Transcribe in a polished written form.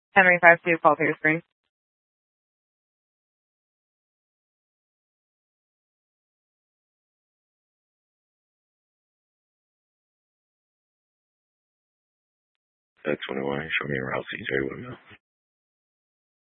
Henry 52, call through screen. At 21, show me around CJ. What we go?